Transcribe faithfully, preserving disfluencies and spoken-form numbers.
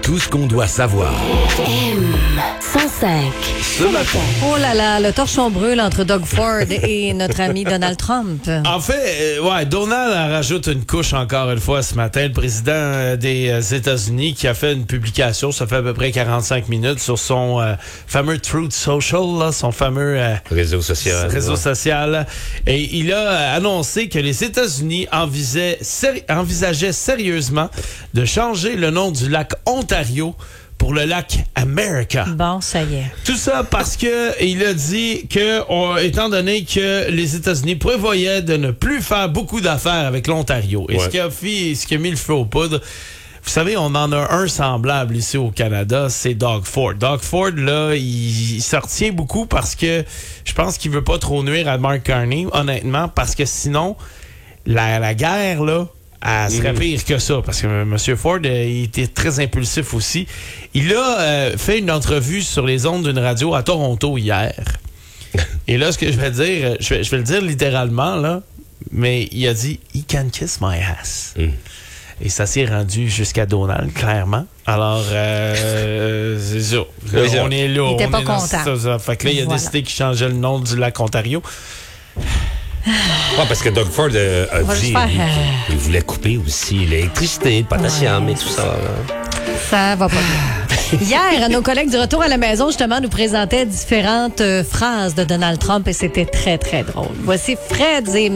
Tout ce qu'on doit savoir. M cent cinq. Ce matin. Oh là là, le torchon brûle entre Doug Ford et notre ami Donald Trump. En fait, euh, ouais, Donald en rajoute une couche encore une fois ce matin. Le président euh, des euh, États-Unis qui a fait une publication, ça fait à peu près quarante-cinq minutes, sur son euh, fameux Truth Social, là, son fameux euh, réseau social. réseau ouais. social. Et il a annoncé que les États-Unis envisageaient, séri- envisageaient sérieusement de changer le nom du lac Ontario pour le lac America. Bon, ça y est. Tout ça parce que il a dit que, on, étant donné que les États-Unis prévoyaient de ne plus faire beaucoup d'affaires avec l'Ontario, et Ouais. ce qui a fait, ce qui a mis le feu aux poudres, vous savez, on en a un semblable ici au Canada, c'est Doug Ford. Doug Ford, là, il, il se retient beaucoup parce que je pense qu'il veut pas trop nuire à Mark Carney, honnêtement, parce que sinon, la, la guerre, là, elle serait Mhm. pire que ça, parce que M. Ford, euh, il était très impulsif aussi. Il a euh, fait une entrevue sur les ondes d'une radio à Toronto hier. Et là, ce que je vais dire, je vais, je vais le dire littéralement, là, mais il a dit « He can kiss my ass Mm. ». Et ça s'est rendu jusqu'à Donald, clairement. Alors, euh, c'est ça. Là, Oui, ça. on est là. Il était on pas est dans content. ça, ça. Fait que là, il a Voilà. décidé qu'il changeait le nom du lac Ontario. Ouais, parce que Doug Ford euh, a va dit juste faire, lui, euh, qu'il voulait couper aussi l'électricité, le potassium Ouais. et tout ça. là. Ça va pas bien. Hier, nos collègues du Retour à la maison, justement, nous présentaient différentes euh, phrases de Donald Trump et c'était très, très drôle. Voici Fred et